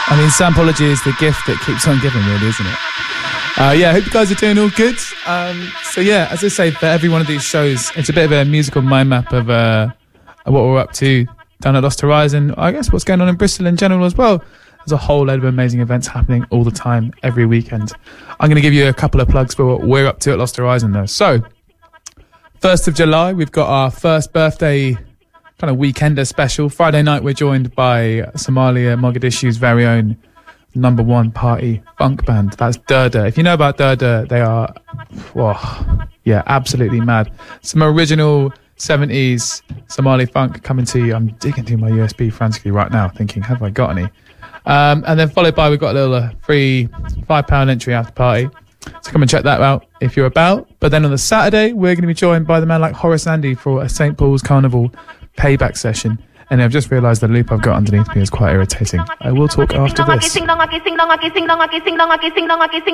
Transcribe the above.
I mean, Sampology is the gift that keeps on giving, really, isn't it? I hope you guys are doing all good. So yeah, as I say, for every one of these shows, it's a bit of a musical mind map of what we're up to down at Lost Horizon. I guess what's going on in Bristol in general as well. There's a whole load of amazing events happening all the time, every weekend. I'm going to give you a couple of plugs for what we're up to at Lost Horizon, though. So, 1st of July, we've got our first birthday kind of weekender special. Friday night, we're joined by Somalia, Mogadishu's very own #1 party funk band. That's Durda. If you know about Durda, they are, absolutely mad. Some original 70s Somali funk coming to you. I'm digging through my USB frantically right now, thinking, have I got any? And then followed by, we've got a little free £5 entry after party. So come and check that out if you're about. But then on the Saturday, we're going to be joined by the man like Horace Andy for a St. Paul's Carnival payback session. And I've just realised the loop I've got underneath me is quite irritating. I will talk after this.